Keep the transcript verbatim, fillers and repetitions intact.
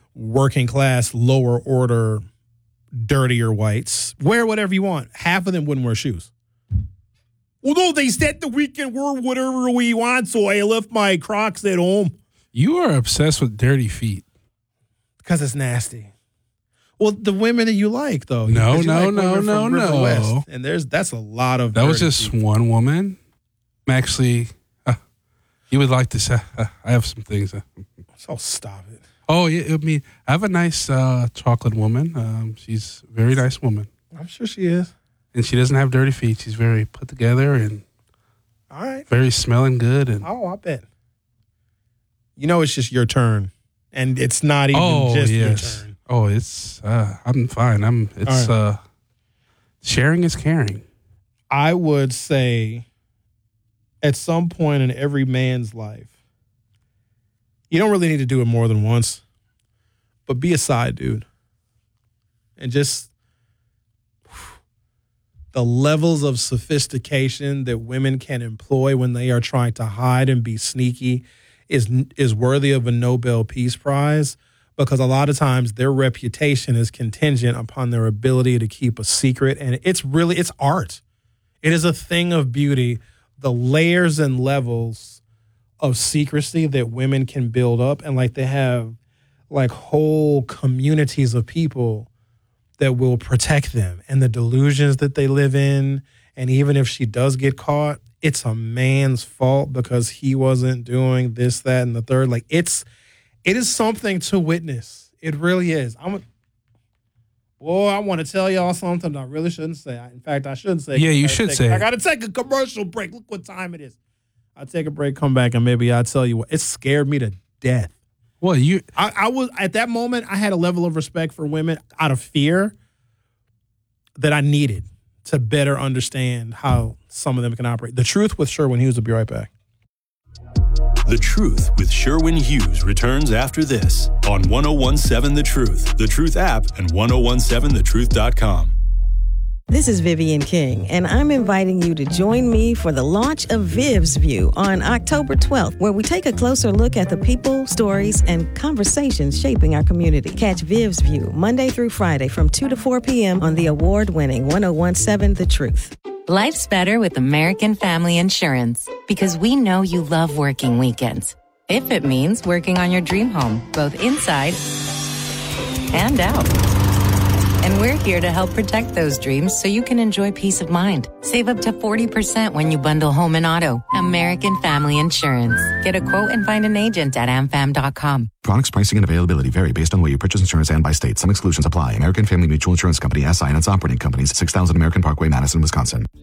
working class, lower order, dirtier whites. Wear whatever you want. Half of them wouldn't wear shoes. Well, no, they said that we can wear whatever we want, so I left my Crocs at home. You are obsessed with dirty feet. Because it's nasty. Well, the women that you like, though. No, you no, like no, no, no. West, and there's that's a lot of That was just feet. one woman. I'm actually, uh, you would like to say, uh, I have some things. Uh, oh, stop it. Oh, yeah, I mean, I have a nice uh, chocolate woman. Um, she's a very nice woman. I'm sure she is. And she doesn't have dirty feet. She's very put together and all right, very smelling good. And oh, I bet. You know, it's just your turn, and it's not even oh, just yes. your turn. Oh, it's. Uh, I'm fine. I'm. It's. Right. Uh, sharing is caring. I would say, at some point in every man's life, you don't really need to do it more than once, but be a side dude, and just the levels of sophistication that women can employ when they are trying to hide and be sneaky is is worthy of a Nobel Peace Prize, because a lot of times their reputation is contingent upon their ability to keep a secret. And it's really, it's art. It is a thing of beauty. The layers and levels of secrecy that women can build up. And like they have like whole communities of people that will protect them and the delusions that they live in. And even if she does get caught, it's a man's fault because he wasn't doing this, that, and the third. Like it's, it is something to witness. It really is. I'm a, boy, I want to tell y'all something I really shouldn't say. In fact, I shouldn't say. Yeah, you should take, say. I got to take a commercial break. Look what time it is. I'll take a break, come back, and maybe I'll tell you what. It scared me to death. Well, you. I, I was at that moment. I had a level of respect for women out of fear that I needed to better understand how some of them can operate. The Truth with Sherwin Hughes will be right back. The Truth with Sherwin Hughes returns after this on one oh one seven The Truth, The Truth app, and ten seventeen the truth dot com. This is Vivian King, and I'm inviting you to join me for the launch of Viv's View on October twelfth, where we take a closer look at the people, stories, and conversations shaping our community. Catch Viv's View Monday through Friday from two to four p.m. on the award-winning ten seventeen The Truth. Life's better with American Family Insurance because we know you love working weekends. If it means working on your dream home, both inside and out. And we're here to help protect those dreams so you can enjoy peace of mind. Save up to forty percent when you bundle home and auto. American Family Insurance. Get a quote and find an agent at a m fam dot com. Products pricing and availability vary based on where you purchase insurance and by state. Some exclusions apply. American Family Mutual Insurance Company, S I and its operating companies, six thousand American Parkway, Madison, Wisconsin.